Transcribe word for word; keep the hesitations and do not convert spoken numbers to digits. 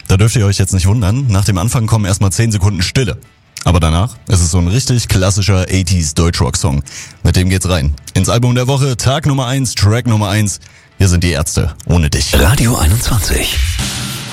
Da dürft ihr euch jetzt nicht wundern, nach dem Anfang kommen erstmal zehn Sekunden Stille. Aber danach ist es so ein richtig klassischer achtziger Deutschrock-Song. Mit dem geht's rein. Ins Album der Woche, Tag Nummer eins, Track Nummer eins. Hier sind die Ärzte, ohne dich. Radio einundzwanzig.